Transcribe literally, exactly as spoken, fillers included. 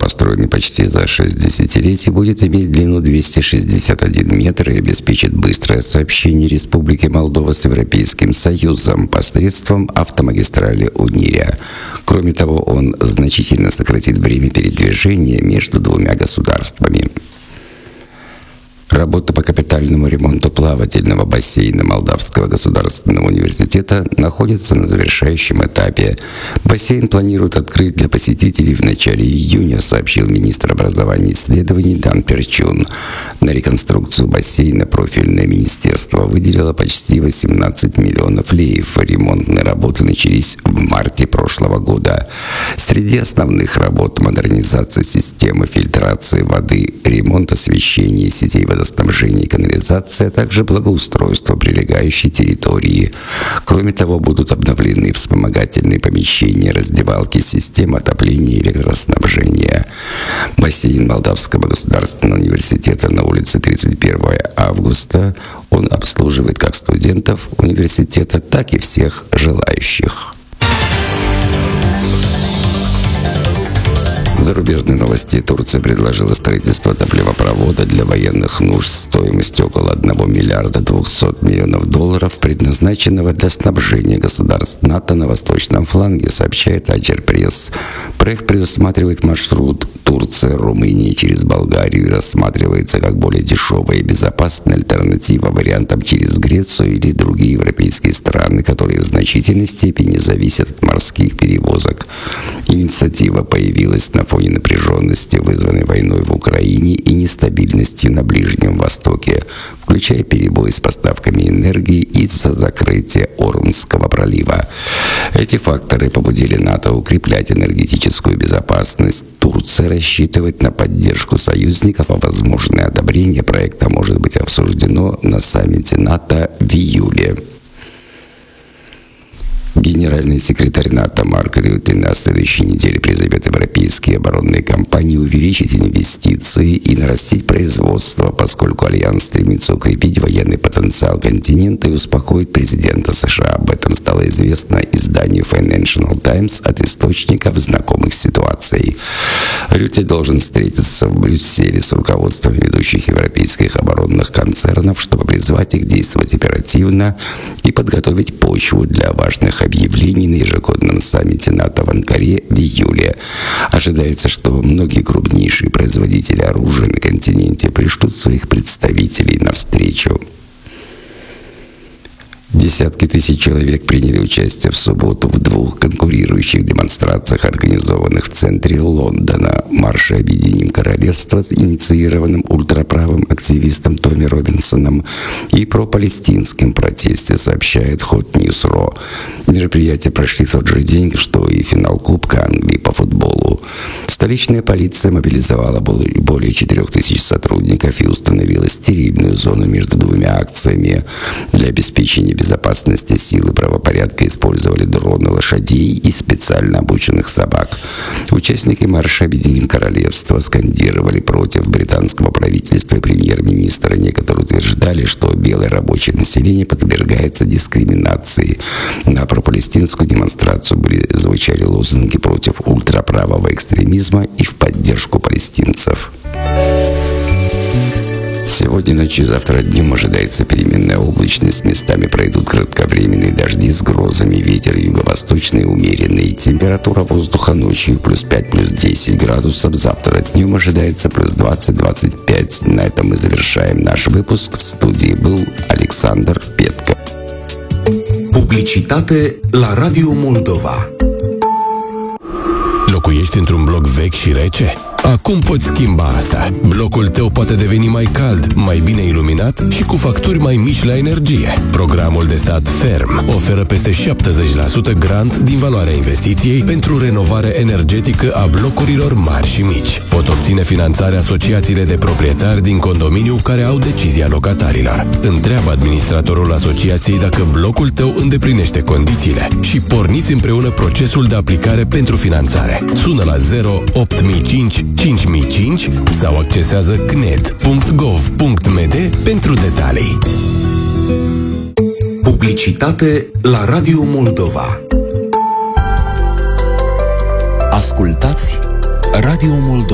построенный почти за шесть десятилетий, будет иметь длину двести шестьдесят один метр и обеспечит быстрое сообщение Республики Молдова с Европейским Союзом посредством автомагистрали Unirea. Кроме того, он значительно сократит время передвижения между двумя государствами. Работа по капитальному ремонту плавательного бассейна Молдавского государственного университета находится на завершающем этапе. Бассейн планируют открыть для посетителей в начале июня, сообщил министр образования и исследований Дан Перчун. На реконструкцию бассейна профильное министерство выделило почти восемнадцать миллионов леев. Ремонтные работы начались в марте прошлого года. Среди основных работ — модернизация системы фильтрации воды, ремонт освещения сетей водоснабжения, снабжение и канализация, а также благоустройство прилегающей территории. Кроме того, будут обновлены вспомогательные помещения, раздевалки, системы отопления и электроснабжения. Бассейн Молдавского государственного университета на улице тридцать первого августа. Он обслуживает как студентов университета, так и всех желающих. Зарубежные новости. Турция предложила строительство топливопровода для военных нужд стоимостью около одного миллиарда двухсот миллионов долларов, предназначенного для снабжения государств НАТО на восточном фланге, сообщает Аджер-Пресс. Проект предусматривает маршрут Турция, Румыния через Болгарию и рассматривается как более дешевая и безопасная альтернатива вариантам через Грецию или другие европейские страны, которые в значительной степени зависят от морских перевозок. Инициатива появилась на фоне напряженности, вызванной войной в Украине и нестабильностью на Ближнем Востоке, включая перебои с поставками энергии из-за закрытия Ормузского пролива. Эти факторы побудили НАТО укреплять энергетическую безопасность. Турция рассчитывает на поддержку союзников, а возможное одобрение проекта может быть обсуждено на саммите НАТО в июле. Генеральный секретарь НАТО Марк Рютте на следующей неделе призовет европейские оборонные компании увеличить инвестиции и нарастить производство, поскольку Альянс стремится укрепить военный потенциал континента и успокоить президента США. Об этом стало известно изданию Financial Times от источников, знакомых с ситуацией. Рютте должен встретиться в Брюсселе с руководством ведущих европейских оборонных концернов, чтобы призвать их действовать оперативно и подготовить почву для важных объявлений на ежегодном саммите НАТО в Анкаре в июле. Ожидается, что многие крупнейшие производители оружия на континенте пришлют своих представителей на встречу. Десятки тысяч человек приняли участие в субботу в двух конкурирующих демонстрациях, организованных в центре Лондона. Марше «Объединим Королевство», с инициированным ультраправым активистом Томми Робинсоном, и пропалестинским протесте, сообщает Hot News Ro. Мероприятия прошли в тот же день, что и финал Кубка Англии по футболу. Столичная полиция мобилизовала более четырех тысяч сотрудников и установила стерильную зону между двумя акциями. Для обеспечения безопасности силы правопорядка использовали дроны, лошадей и специально обученных собак. Участники марша «Объединим Королевство» скандировали против британского правительства и премьер-министра. Некоторые утверждали, что белое рабочее население подвергается дискриминации. На пропалестинскую демонстрацию были звучали лозунги против ультраправого экстремизма и в поддержку палестинцев. Сегодня ночью и завтра днем ожидается переменная облачность. Местами пройдут кратковременные дожди с грозами. Ветер юго-восточный умеренный. Температура воздуха ночью плюс пять, плюс десять градусов. Завтра днем ожидается плюс двадцать, двадцать пять. На этом мы завершаем наш выпуск. В студии был Alexander Petca. Publicitate la Radio Moldova. Locuiești într-un bloc vechi și rece? Acum poți schimba asta. Blocul tău poate deveni mai cald, mai bine iluminat și cu facturi mai mici la energie. Programul de stat Ferm oferă peste șaptezeci la sută grant din valoarea investiției pentru renovare energetică a blocurilor mari și mici. Pot obține finanțarea asociațiile de proprietari din condominiu care au decizia locatarilor. Întreabă administratorul asociației dacă blocul tău îndeplinește condițiile și porniți împreună procesul de aplicare pentru finanțare. Sună la zero opt mii cinci cinci mii cinci sau accesează c n e d punct gov punct m d pentru detalii. Publicitate la Radio Moldova. Ascultați Radio Moldova.